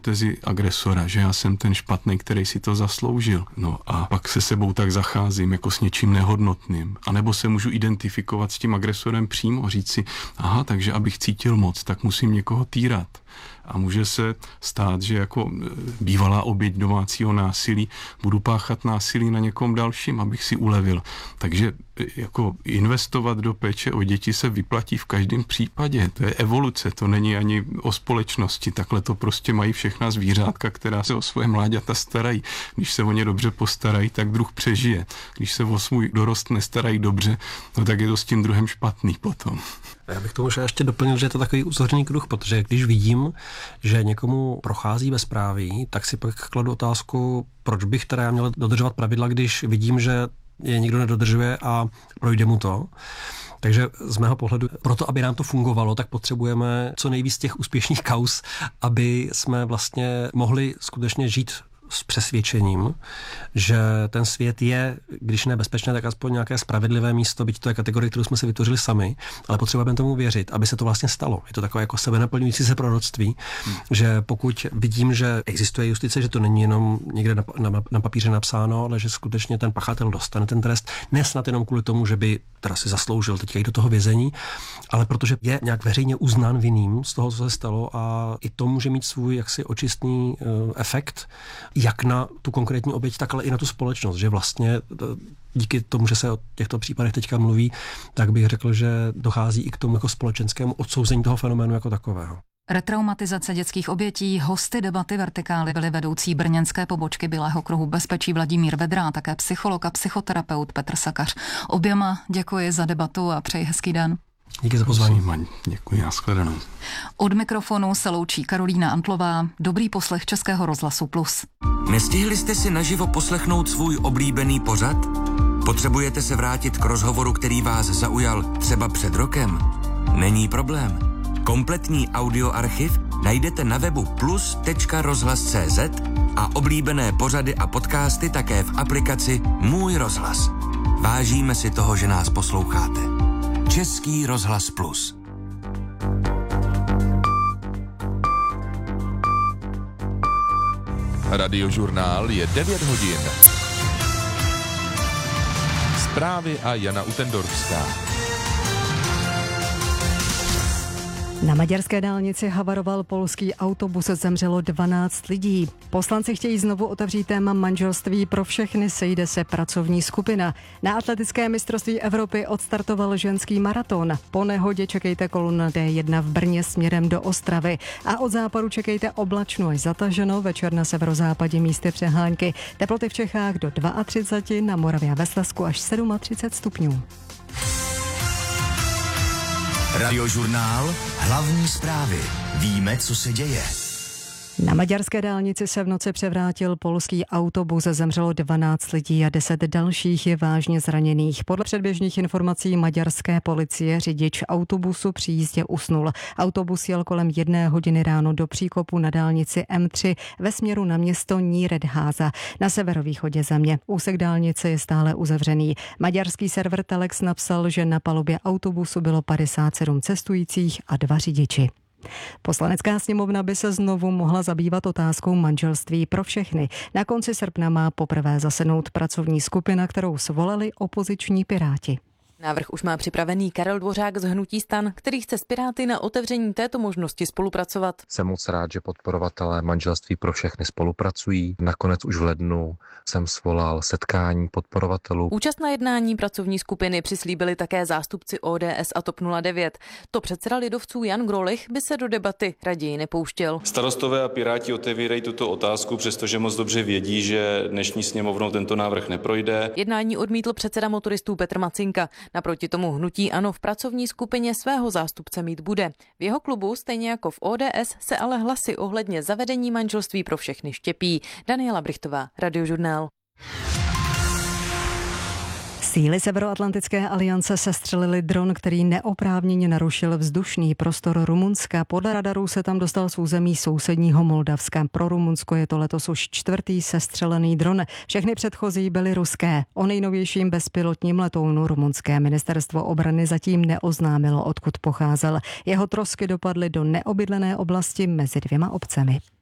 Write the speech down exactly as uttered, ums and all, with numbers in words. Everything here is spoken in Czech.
tezi agresora, že já jsem ten špatný, který si to zasloužil. No a pak se sebou tak zacházím jako s něčím nehodnotným. A nebo se můžu identifikovat s tím agresorem přímo, říct si, aha, takže abych cítil moc, tak musím někoho týrat. A může se stát, že jako bývalá oběť domácího násilí budu páchat násilí na někom dalším, abych si ulevil. Takže jako investovat do péče o děti se vyplatí v každém případě. To je evoluce, to není ani o společnosti. Takhle to prostě mají všechna zvířátka, která se o svoje mláďata starají. Když se o ně dobře postarají, tak druh přežije. Když se o svůj dorost nestarají dobře, no tak je to s tím druhem špatný potom. Já bych to možná ještě doplnil, že je to takový uzavřený kruh, protože když vidím, že někomu prochází bezpráví, tak si pak kladu otázku, proč bych teda já měl dodržovat pravidla, když vidím, že je nikdo nedodržuje a projde mu to. Takže z mého pohledu, proto, aby nám to fungovalo, tak potřebujeme co nejvíc těch úspěšných kauz, aby jsme vlastně mohli skutečně žít s přesvědčením, že ten svět je, když ne bezpečné, tak aspoň nějaké spravedlivé místo, byť to je kategorie, kterou jsme si vytvořili sami, ale potřebujeme tomu věřit, aby se to vlastně stalo. Je to takové jako sebenaplňující se proroctví, hmm. že pokud vidím, že existuje justice, že to není jenom někde na, na, na papíře napsáno, ale že skutečně ten pachatel dostane ten trest, ne snad jenom kvůli tomu, že by teda si zasloužil teďka jít do toho vězení, ale protože je nějak veřejně uznán vinným z toho, co se stalo, a i to může mít svůj jaksi očistný uh, efekt, jak na tu konkrétní oběť, tak ale i na tu společnost, že vlastně díky tomu, že se o těchto případech teďka mluví, tak bych řekl, že dochází i k tomu jako společenskému odsouzení toho fenoménu jako takového. Retraumatizace dětských obětí, hosty debaty Vertikály byli vedoucí brněnské pobočky Bílého kruhu bezpečí Vladimír Vedra a také psycholog a psychoterapeut Petr Sakař. Oběma děkuji za debatu a přeji hezký den. Díky za pozvání. Děkuji, nashledanou. Od mikrofonu se loučí Karolína Antlová. Dobrý poslech Českého rozhlasu Plus. Nestihli jste si naživo poslechnout svůj oblíbený pořad? Potřebujete se vrátit k rozhovoru, který vás zaujal třeba před rokem? Není problém. Kompletní audioarchiv najdete na webu plus tečka rozhlas tečka cé zet a oblíbené pořady a podcasty také v aplikaci Můj rozhlas. Vážíme si toho, že nás posloucháte. Český rozhlas Plus. Radiožurnál je devět hodin. Zprávy a Jana Utendorfská. Na maďarské dálnici havaroval polský autobus, zemřelo dvanáct lidí. Poslanci chtějí znovu otevřít téma manželství pro všechny, sejde se pracovní skupina. Na atletické mistrovství Evropy odstartoval ženský maraton. Po nehodě čekejte kolona D jedna v Brně směrem do Ostravy. A od západu čekejte oblačno až zataženo, večer na severozápadě místy přehánky. Teploty v Čechách do třicet dva, na Moravě a ve Slezsku až třicet sedm stupňů. Radiožurnál, hlavní zprávy. Víme, co se děje. Na maďarské dálnici se v noci převrátil polský autobus, zemřelo dvanáct lidí a deset dalších je vážně zraněných. Podle předběžných informací maďarské policie řidič autobusu při jízdě usnul. Autobus jel kolem jedné hodiny ráno do příkopu na dálnici M tři ve směru na město Nyíregyháza na severovýchodě země. Úsek dálnice je stále uzavřený. Maďarský server Telex napsal, že na palubě autobusu bylo padesát sedm cestujících a dva řidiči. Poslanecká sněmovna by se znovu mohla zabývat otázkou manželství pro všechny. Na konci srpna má poprvé zasednout pracovní skupina, kterou svolali opoziční Piráti. Návrh už má připravený Karel Dvořák z hnutí STAN, který chce s Piráty na otevření této možnosti spolupracovat. Jsem moc rád, že podporovatelé manželství pro všechny spolupracují. Nakonec už v lednu jsem svolal setkání podporovatelů. Účast na jednání pracovní skupiny přislíbili také zástupci O D S a TOP nula devět. To předseda lidovců Jan Grolich by se do debaty raději nepouštěl. Starostové a Piráti otevírají tuto otázku, přestože moc dobře vědí, že dnešní sněmovnou tento návrh neprojde. Jednání odmítl předseda motoristů Petr Macinka. Naproti tomu hnutí ANO v pracovní skupině svého zástupce mít bude. V jeho klubu, stejně jako v O D S, se ale hlasy ohledně zavedení manželství pro všechny štěpí. Daniela Brichtová, Radiožurnál. Síly Severoatlantické aliance sestřelili dron, který neoprávněně narušil vzdušný prostor Rumunska. Podle radarů se tam dostal z území sousedního Moldavska. Pro Rumunsko je to letos už čtvrtý sestřelený dron. Všechny předchozí byly ruské. O nejnovějším bezpilotním letounu rumunské ministerstvo obrany zatím neoznámilo, odkud pocházel. Jeho trosky dopadly do neobydlené oblasti mezi dvěma obcemi.